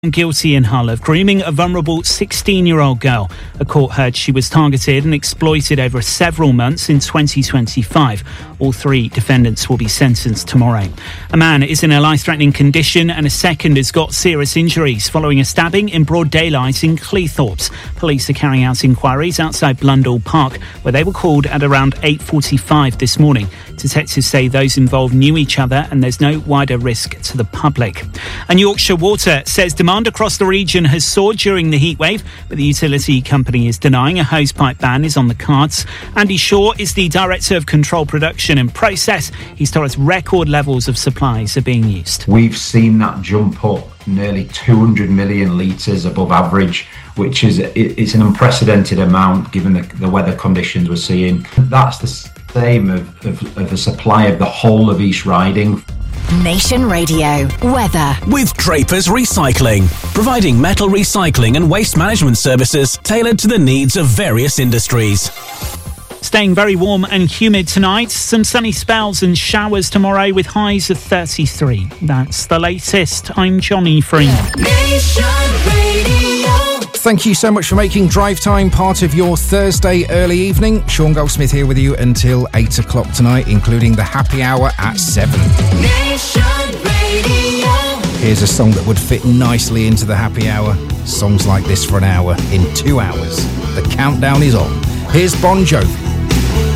Guilty in Hull of grooming a vulnerable 16-year-old girl. A court heard she was targeted and exploited over several months in 2025. All three defendants will be sentenced tomorrow. A man is in a life-threatening condition and a second has got serious injuries following a stabbing in broad daylight in Cleethorpes. Police are carrying out inquiries outside Blundell Park, where they were called at around 8:45 this morning. Detectives say those involved knew each other and there's no wider risk to the public. And Yorkshire Water says demand across the region has soared during the heatwave, but the utility company is denying a hosepipe ban is on the cards. Andy Shaw is the Director of Control Production and Process. He's told us record levels of supplies are being used. We've seen that jump up nearly 200 million litres above average, which is it's an unprecedented amount given the weather conditions we're seeing. That's the same of the supply of the whole of East Riding. Nation Radio weather with Drapers Recycling, providing metal recycling and waste management services tailored to the needs of various industries. Staying very warm and humid tonight. Some sunny spells and showers tomorrow with highs of 33. That's the latest. I'm Johnny Freeman. Nation Radio. Thank you so much for making Drive Time part of your Thursday early evening. Sean Goldsmith here with you until 8 o'clock tonight, including the happy hour at 7. Nation Radio. Here's a song that would fit nicely into the happy hour. Songs like this for an hour in 2 hours. The countdown is on. Here's Bon Jovi.